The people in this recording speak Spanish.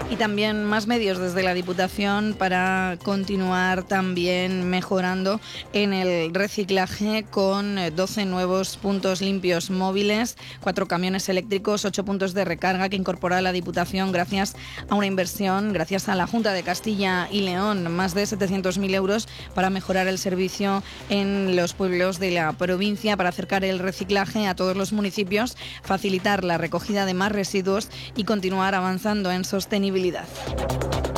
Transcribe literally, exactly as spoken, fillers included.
Y también más medios desde la Diputación para continuar también mejorando en el reciclaje con doce nuevos puntos limpios móviles, cuatro camiones eléctricos, ocho puntos de recarga que incorpora la Diputación gracias a una inversión, gracias a la Junta de Castilla y León, más de setecientos mil euros para mejorar el servicio en los pueblos de la provincia, para acercar el reciclaje a todos los municipios, facilitar la recogida de más residuos y continuar avanzando en sostenibilidad.